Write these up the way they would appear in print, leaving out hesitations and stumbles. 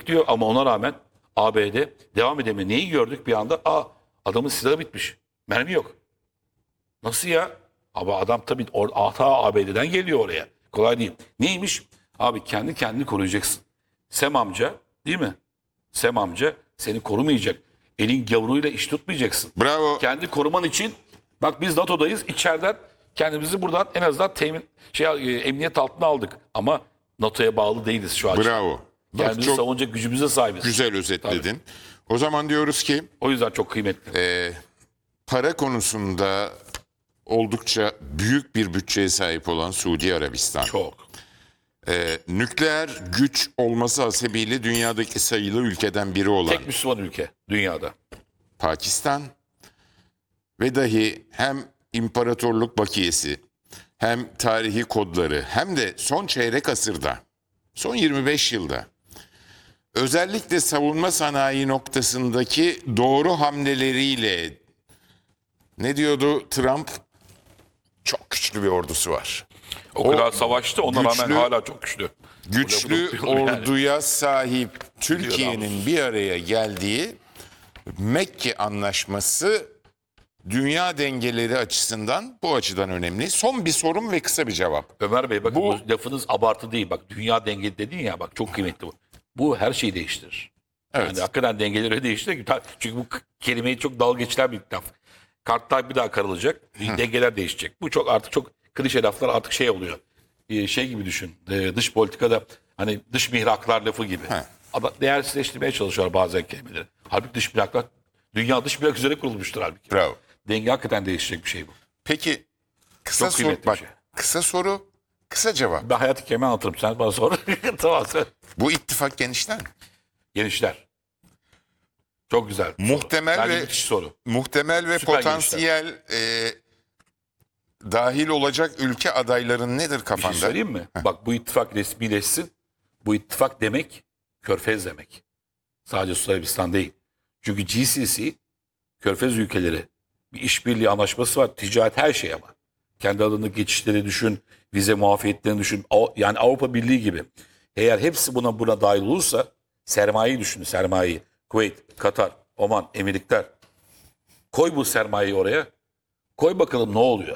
ettik diyor ama ona rağmen ABD devam edemiyor. Neyi gördük bir anda? Adamın silahı bitmiş. Mermi yok. Nasıl ya? Ama adam tabii ta ABD'den geliyor oraya. Kolay değil. Neymiş? Abi kendi kendini koruyacaksın. Sem amca değil mi? Sem amca seni korumayacak. Elin gavuruyla iş tutmayacaksın. Bravo. Kendi koruman için bak biz NATO'dayız. İçeriden kendimizi buradan en azından emniyet altına aldık. Ama NATO'ya bağlı değiliz şu an. Bravo. Bak, Kendimizi çok savunacak gücümüze sahibiz. güzel özetledin. O zaman diyoruz ki O yüzden çok kıymetli. para konusunda oldukça büyük bir bütçeye sahip olan Suudi Arabistan. Çok. Nükleer güç olması hasebiyle dünyadaki sayılı ülkeden biri olan Tek Müslüman ülke dünyada. Pakistan ve dahi hem imparatorluk bakiyesi hem tarihi kodları hem de son çeyrek asırda, son 25 yılda özellikle savunma sanayi noktasındaki doğru hamleleriyle ne diyordu Trump? Çok güçlü bir ordusu var. O kadar savaştı ona rağmen güçlü- hala çok güçlü. Güçlü Bunu yani. orduya sahip Türkiye'nin bir araya geldiği Mekke Anlaşması dünya dengeleri açısından bu açıdan önemli. Son bir sorun ve kısa bir cevap. Ömer Bey bakın Bu- bu lafınız abartı değil. Bak dünya dengeli dedin ya bak çok kıymetli bu. Bu her şeyi değiştirir. Evet. Yani hakikaten dengeleri değiştirir. Çünkü bu kelimeyi çok dalga geçilen bir laf. Kartlar bir daha karılacak. Dengeler değişecek. Bu artık çok klişe laflar artık şey oluyor. Şey gibi düşün. Dış politikada hani dış mihraklar lafı gibi. Değersizleştirmeye çalışıyorlar bazen kelimeleri. Halbuki dış mihraklar dünya dış mihrak üzere kurulmuştur halbuki. Bravo. Denge hakikaten değişecek bir şey bu. Peki kısa Çok soru, kıymetli bir bak şey. kısa soru, kısa cevap. Ben hayat hikayemi anlatırım. Sen bana sor. Tamam sen. Bu ittifak genişler mi? Genişler. Çok güzel. Muhtemel Bence ve müthiş soru. muhtemel ve Süper potansiyel dahil olacak ülke adayların nedir Bir şey kafanda? söyleyeyim mi? Bak bu ittifak resmileşsin. Bu ittifak demek Körfez demek. Sadece Suudi Arabistan değil. Çünkü GCC Körfez ülkeleri bir işbirliği anlaşması var. Ticaret her şey ama. Kendi alanındaki geçişleri düşün. Vize muafiyetlerini düşün. Yani Avrupa Birliği gibi. Eğer hepsi buna dahil olursa sermayeyi düşün. Sermayeyi. Kuveyt, Katar, Oman, Emirlikler. Koy bu sermayeyi oraya. Koy bakalım ne oluyor?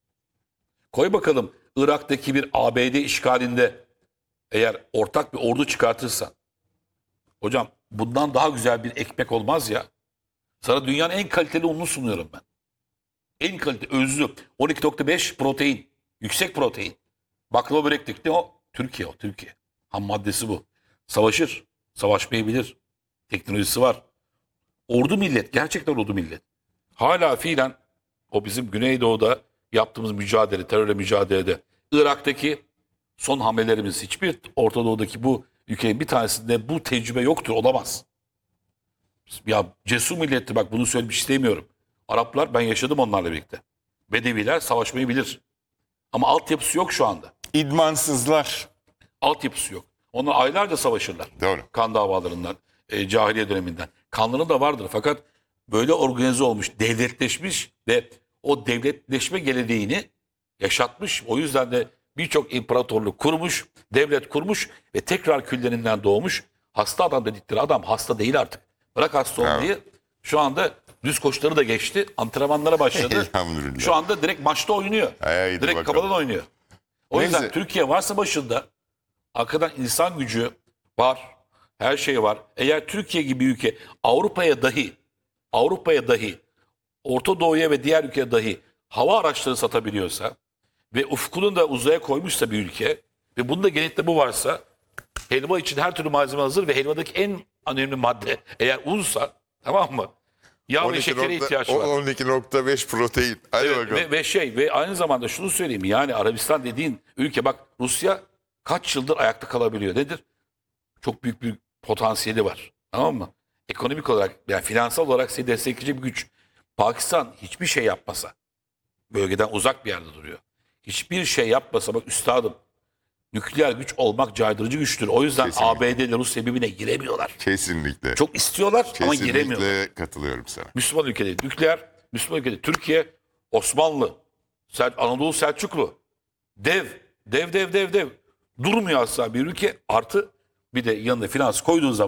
Koy bakalım Irak'taki bir ABD işgalinde eğer ortak bir ordu çıkartırsan. Hocam bundan daha güzel bir ekmek olmaz ya. Sana dünyanın en kaliteli ununu sunuyorum ben. En kaliteli, özlü. 12.5 protein. Yüksek protein. Baklava böreklik ne o? Türkiye o, Türkiye. Ham maddesi bu. Savaşır. Savaşmayı bilir. Teknolojisi var. Ordu millet. Gerçekten ordu millet. Hala fiilen o bizim Güneydoğu'da yaptığımız mücadele, terörle mücadelede Irak'taki son hamlelerimiz hiçbir Orta Doğu'daki bu ülkenin bir tanesinde bu tecrübe yoktur, olamaz. Ya cesur milletti bak bunu söylemek istemiyorum. Araplar ben yaşadım onlarla birlikte. Bedeviler savaşmayı bilir. Ama altyapısı yok şu anda. İdmansızlar. Altyapısı yok. Onlar aylarca savaşırlar. Doğru. Kan davalarından, cahiliye döneminden. Kanları da vardır fakat böyle organize olmuş, devletleşmiş ve o devletleşme geleneğini yaşatmış. O yüzden de birçok imparatorluk kurmuş, devlet kurmuş ve tekrar küllerinden doğmuş. Hasta adam dedikleri adam hasta değil artık. Bırak hasta olmayı. Şu anda düz koşuları da geçti. Antrenmanlara başladı. Elhamdülillah. Şu anda direkt maçta oynuyor. Haydi Direkt bakalım. kafadan oynuyor. O Neyse. yüzden Türkiye varsa başında hakikaten insan gücü var. Her şey var. Eğer Türkiye gibi bir ülke Avrupa'ya dahi Orta Doğu'ya ve diğer ülkelere dahi hava araçları satabiliyorsa ve ufkunu da uzaya koymuşsa bir ülke ve bunda genellikle bu varsa helva için her türlü malzeme hazır ve helvadaki en önemli madde eğer unsa tamam mı? Yağ ve şekere ihtiyaç var. 12.5 protein. Hadi Evet, bakalım. ve aynı zamanda şunu söyleyeyim yani Arabistan dediğin ülke bak Rusya kaç yıldır ayakta kalabiliyor nedir? Çok büyük bir potansiyeli var. Tamam mı? Ekonomik olarak yani finansal olarak seni destekleyici bir güç. Pakistan hiçbir şey yapmasa bölgeden uzak bir yerde duruyor. Hiçbir şey yapmasa bak üstadım nükleer güç olmak caydırıcı güçtür. O yüzden Kesinlikle. ABD ile Rusya birbirine giremiyorlar. Kesinlikle. Çok istiyorlar ama giremiyorlar. Kesinlikle katılıyorum sana. Müslüman ülkede nükleer, Müslüman ülkede Türkiye, Osmanlı, Anadolu Selçuklu, dev. Durmuyor asla bir ülke artı bir de yanına finans koyduğun zaman